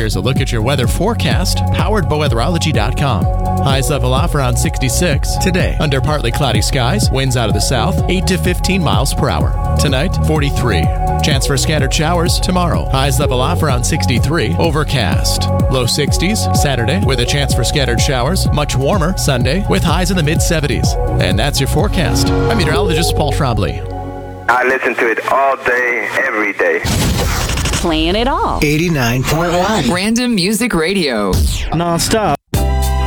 Here's a look at your weather forecast, powered by weatherology.com. Highs level off around 66 today. Under partly cloudy skies, winds out of the south, 8 to 15 miles per hour. Tonight, 43. Chance for scattered showers tomorrow. Highs level off around 63, overcast. Low 60s Saturday with a chance for scattered showers. Much warmer Sunday with highs in the mid-70s. And that's your forecast. I'm meteorologist Paul Trombley. I listen to it all day, every day. Playing it all. 89.1. Random Music Radio. Non-stop.